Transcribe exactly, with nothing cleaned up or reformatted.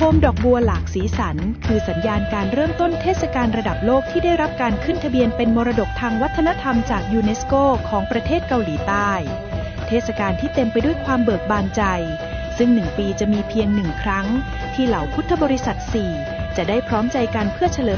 มดอกบัวหลากสีสันคือสัญญาณการเริ่มต้นเทศกาลระดับโลกที่ได้รับการขึ้นทะเบียนเป็นมรดกทางวัฒนธรรมจากยูเนสโกของประเทศเกาหลีใต้เทศกาลที่เต็มไปด้วยความเบิกบานใจซึ่งหนึ่งปีจะมีเพียงหนึ่งครั้งที่เหล่าพุทธบริษัทสี่จะได้พร้อมใจกันเพื่อเฉลิม